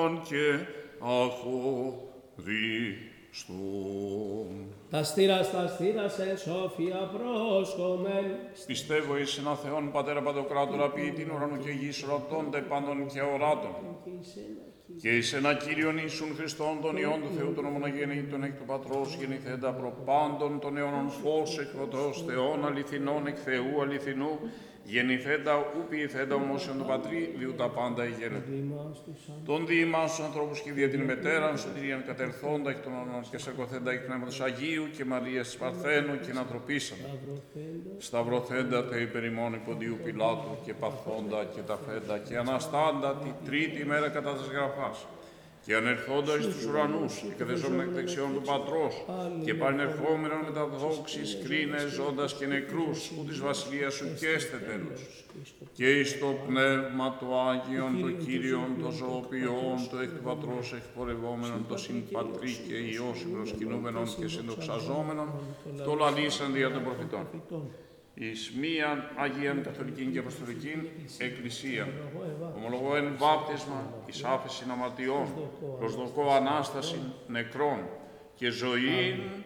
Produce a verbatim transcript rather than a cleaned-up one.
Χριστόν και αχωριστούν. Τα στήρας, τα στήρας εν σοφία πρόσκομεν. Πιστεύω εις ένα Θεόν Πατέρα Παντοκράτορα ποιητήν ουρανού και γης ρωτώνται πάντων και οράτων. Και εις ένα Κύριον Ιησούν Χριστόν, τον Υιόν του Θεού, τον ομονογεννήτων εκ του Πατρός, γεννηθέντα προπάντων των αιώνων φως εκ φωτός Θεών αληθινών εκ Θεού αληθινού, γεννηθέντα ου ποιηθέντα ομόσιον του Πατρί, διού τα πάντα ηγένετο. Τον δι' ημάς τους ανθρώπους και δια την μετέραν σωτηρίαν κατερθόντα εκ των όνων και σαρκωθέντα εκ Πνεύματος Αγίου και Μαρίας της Παρθένου και να τροπήσαν. Σταυρωθέντα τε υπερ ημών υποντίου Πιλάτου και παθόντα και τα φέντα και αναστάντα τη τρίτη ημέρα κατά τας γραφάς. Και ανερθόντα εις τους ουρανούς και καθεσόμεν εκ δεξιών του Πατρός και παρενερχόμενον με τα δόξης κρίνε ζώντας και νεκρούς που της βασιλείας σου και έστε τέλος. Και εις το πνεύμα το Άγιον, το Κύριον, το ζωοποιόν, το εκ του Πατρός εκπορευόμενον, το συν Πατρί και Υιός προσκυνούμενον και συνδοξαζόμενον, το λαλήσαν δια των προφητών. Εις μίαν Αγίαν Καθολικήν και Αποστολικήν Εκκλησίαν, ομολογώ εν βάπτισμα εις άφεσιν αμαρτιών, προσδοκώ Ανάστασιν νεκρών και ζωήν